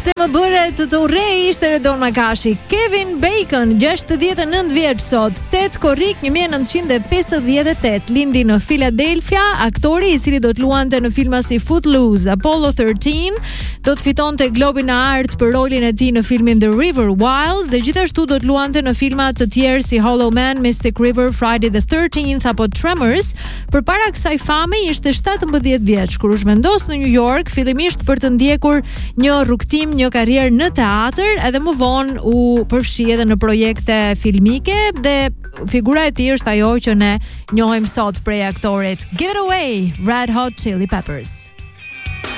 Se më bëre të urrej ishte Redon Makashi. Kevin Bacon, 69 vjeç sot, 8 korrik 1958, lindi në Philadelphia, aktori I cili do të luante në filma si Footloose, Apollo 13, do të fitonte Globin e Art për rolin e tij në filmin The River Wild dhe gjithashtu do të luante në filma të tjerë si Hollow Man, Mystic River, Friday the 13th apo Tremors. Përpara kësaj fame ishte 17 vjeç kur u zhvendos në New York, fillimisht për të ndjekur një rrugtim, një karrierë në teatr, edhe më vonë u përfshi edhe në projekte filmike dhe figura e tij është ajo që ne njohim sot prej aktorit. Give it away, Red Hot Chili Peppers.